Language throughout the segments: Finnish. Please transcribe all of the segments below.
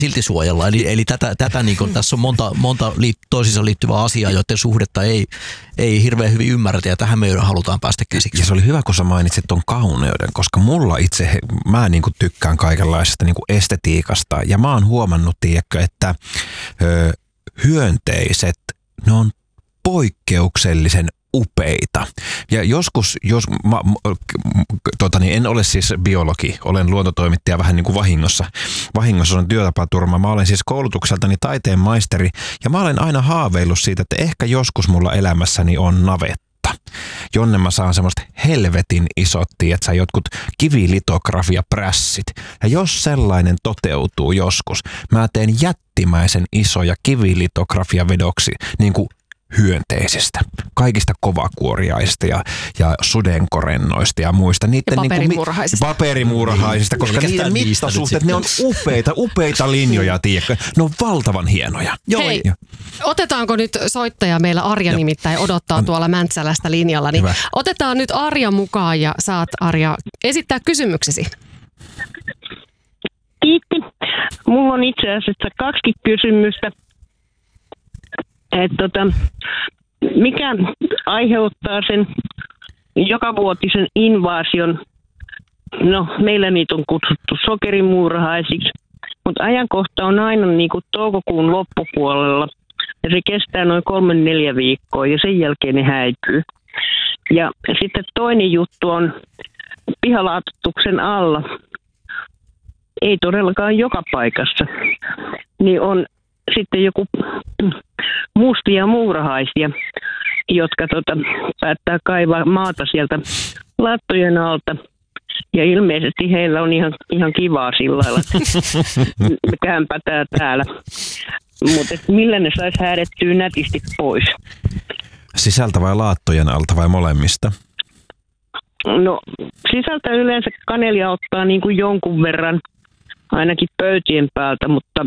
silti suojella. Eli tätä niin kuin, tässä on monta toisiinsa liittyvää asiaa, joiden suhdetta ei hirveän hyvin ymmärretä, ja tähän me halutaan päästä käsiksi. Ja se oli hyvä, kun sä mainitsit ton kauneuden, koska mulla itse, mä niin kuin tykkään kaikenlaisesta niin kuin estetiikasta, ja mä oon huomannut, tiedätkö, että hyönteiset, ne on poikkeuksellisen upeita. Ja joskus, en ole siis biologi, olen luontotoimittaja vähän niin kuin vahingossa on työtapaturma. Mä olen siis koulutukseltani taiteen maisteri, ja mä olen aina haaveillut siitä, että ehkä joskus mulla elämässäni on navetta, jonne mä saan semmoista helvetin isot, tietsä, jotkut kivilitografiaprässit. Ja jos sellainen toteutuu joskus, mä teen jättimäisen isoja kivilitografiavedoksi, niin kuin hyönteisistä, kaikista kovakuoriaista ja sudenkorennoista ja muista. Niiden paperimuurahaisista. Paperimuurahaisista, koska niiden mittasuhteet, ne on upeita linjoja, tiedätkö? Ne on valtavan hienoja. Hei, otetaanko nyt soittaja? Meillä Arja nimittäin odottaa tuolla Mäntsälästä linjalla. Niin otetaan nyt Arja mukaan ja saat, Arja, esittää kysymyksesi. Kiitti. Mulla on itse asiassa 2 kysymystä. Mikä aiheuttaa sen jokavuotisen invaasion? No, meillä niitä on kutsuttu sokerimuurahaisiksi, mutta ajankohta on aina niin kuin toukokuun loppupuolella. Ja se kestää noin 3-4 viikkoa ja sen jälkeen ne häipyy. Ja sitten toinen juttu on pihalaatutuksen alla. Ei todellakaan joka paikassa. Niin on sitten joku mustia muurahaisia, jotka päättää kaivaa maata sieltä lattojen alta. Ja ilmeisesti heillä on ihan kivaa sillä lailla, että kämpätää täällä. Mutta millä ne saisi häädettyä nätisti pois? Sisältä vai laattojen alta vai molemmista? No sisältä yleensä kanelia ottaa niin kuin jonkun verran, ainakin pöytien päältä, mutta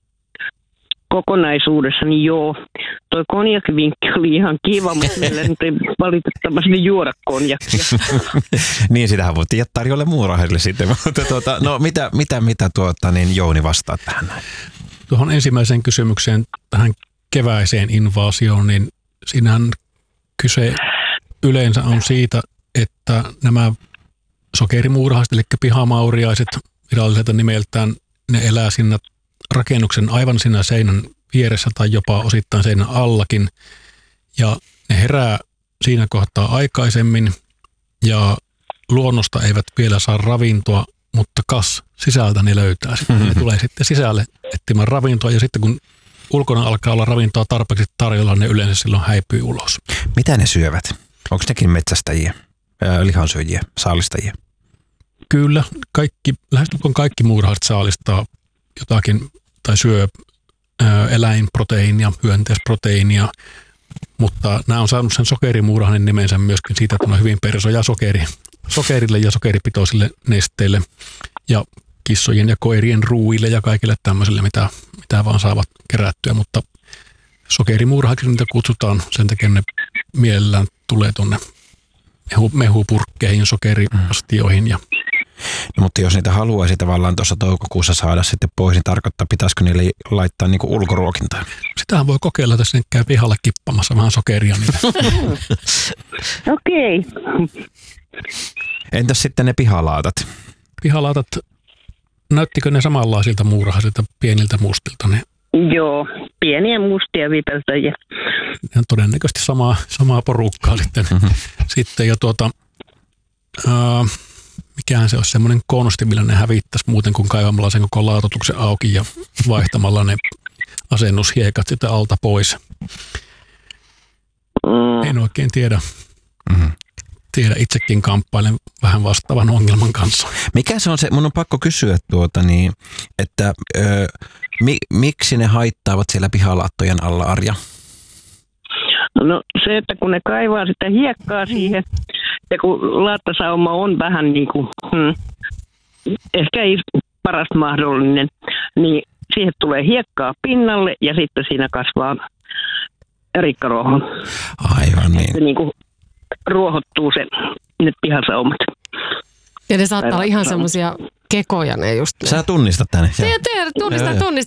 kokonaisuudessa, niin joo. Toi konjakvinkki oli ihan kiva, mutta meillä nyt ei valitettavasti juoda konjakkia. Niin, sitähän voitiin jättää tarjolle muurahaisille sitten. No mitä Jouni vastaa tähän? Tuohon ensimmäiseen kysymykseen, tähän keväiseen invaasioon, niin siinähän kyse yleensä on siitä, että nämä sokerimuurahaiset, eli pihamauriaiset viralliselta nimeltään, ne elää siinä rakennuksen aivan siinä seinän vieressä tai jopa osittain seinän allakin. Ja ne herää siinä kohtaa aikaisemmin ja luonnosta eivät vielä saa ravintoa, mutta sisältä ne löytää. Ne tulee sitten sisälle etsimään ravintoa ja sitten kun ulkona alkaa olla ravintoa tarpeeksi tarjolla, ne yleensä silloin häipyy ulos. Mitä ne syövät? Onko nekin metsästäjiä, lihansyöjiä, saalistajia? Kyllä, lähestulkoon kaikki muurahaiset saalistaa jotakin tai syö eläinproteiinia, hyönteisproteiinia, mutta nämä on saanut sen sokerimuurahainen nimensä myöskin siitä, että on hyvin persoja sokerille ja sokeripitoisille nesteille ja kissojen ja koirien ruuille ja kaikille tämmöisille, mitä vaan saavat kerättyä, mutta sokerimuurahaiksi niitä kutsutaan, sen takia ne mielellään tulee tuonne mehupurkkeihin, sokeriastioihin ja no, mutta jos niitä haluaisi tavallaan tuossa toukokuussa saada sitten pois, niin tarkoittaa, pitäisikö niille laittaa niinku ulkoruokintaa? Sitähän voi kokeilla, että sinne käy pihalle kippamassa vähän sokeria. Okei. Entäs sitten ne pihalaatat? Pihalaatat, näyttikö ne samanlaisilta muurahaisilta pieniltä mustilta? Ne? Joo, pieniä mustia vipeltäjiä. Ne on todennäköisesti samaa porukkaa sitten. Sitten ja mikähän se olisi semmoinen konsti, millä ne hävittäisi muuten kuin kaivamalla sen koko laatotuksen auki ja vaihtamalla ne asennushiekat sitä alta pois. En oikein tiedä. Itsekin kamppailen vähän vastaavan ongelman kanssa. Mikä se on se, mun on pakko kysyä että miksi ne haittaavat siellä pihalaattojen alla, Arja? No se, että kun ne kaivaa sitä hiekkaa siihen, ja kun laattasauma on vähän niin kuin, ehkä ei paras mahdollinen, niin siihen tulee hiekkaa pinnalle ja sitten siinä kasvaa rikkaruoho. Aivan niin. Se niin kuin ruohottuu ne pihasaumat. Ja ne saattaa olla ihan semmoisia Kekojanen just. Sä tunnistat tänne. Tunnistan.